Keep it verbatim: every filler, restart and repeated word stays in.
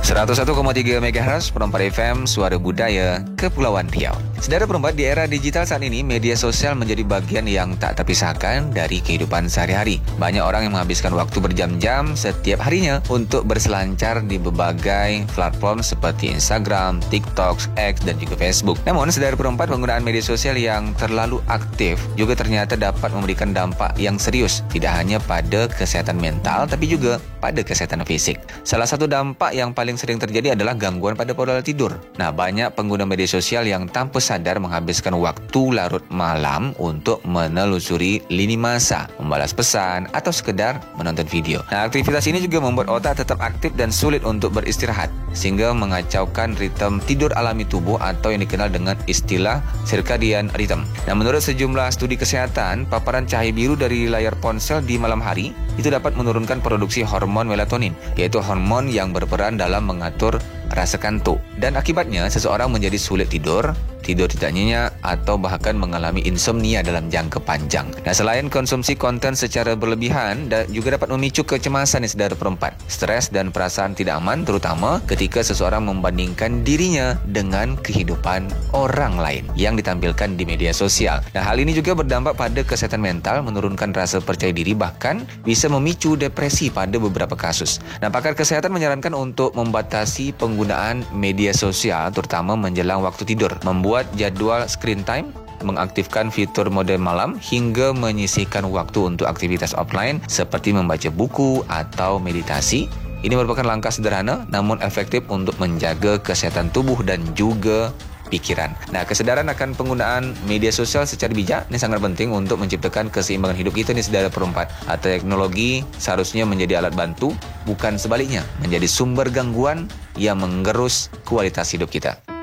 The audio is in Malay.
seratus satu koma tiga megahertz Perempat F M, Suara Budaya, Kepulauan Riau. Saudara Perempat, di era digital saat ini, media sosial menjadi bagian yang tak terpisahkan dari kehidupan sehari-hari. Banyak orang yang menghabiskan waktu berjam-jam setiap harinya untuk berselancar di berbagai platform seperti Instagram, TikTok, X, dan juga Facebook. Namun, saudara Perempat, penggunaan media sosial yang terlalu aktif juga ternyata dapat memberikan dampak yang serius, tidak hanya pada kesehatan mental, tapi juga pada kesehatan fisik. Salah satu dampak yang paling sering terjadi adalah gangguan pada pola tidur. Nah, banyak pengguna media sosial yang tanpa sadar menghabiskan waktu larut malam untuk menelusuri lini masa, membalas pesan, atau sekedar menonton video. Nah, aktivitas ini juga membuat otak tetap aktif dan sulit untuk beristirahat, sehingga mengacaukan ritme tidur alami tubuh atau yang dikenal dengan istilah circadian rhythm. Nah, menurut sejumlah studi kesehatan, paparan cahaya biru dari layar ponsel di malam hari itu dapat menurunkan produksi hormon melatonin, yaitu hormon yang berperan dalam mengatur rasa kantuk. Dan akibatnya, seseorang menjadi sulit tidur, tidur tidak nyenyak, atau bahkan mengalami insomnia dalam jangka panjang. Nah, selain konsumsi konten secara berlebihan, da- juga dapat memicu kecemasan di saudara Perempat, stres dan perasaan tidak aman, terutama ketika seseorang membandingkan dirinya dengan kehidupan orang lain yang ditampilkan di media sosial. Nah, hal ini juga berdampak pada kesehatan mental, menurunkan rasa percaya diri, bahkan bisa memicu depresi pada beberapa kasus. Nah, pakar kesehatan menyarankan untuk membatasi penggunaan media sosial, terutama menjelang waktu tidur, membuat jadwal screen time, mengaktifkan fitur mode malam, hingga menyisihkan waktu untuk aktivitas offline seperti membaca buku atau meditasi. Ini merupakan langkah sederhana namun efektif untuk menjaga kesehatan tubuh dan juga pikiran. Nah, kesadaran akan penggunaan media sosial secara bijak ini sangat penting untuk menciptakan keseimbangan hidup kita nih saudara Perempat. Teknologi seharusnya menjadi alat bantu, bukan sebaliknya menjadi sumber gangguan yang menggerus kualitas hidup kita.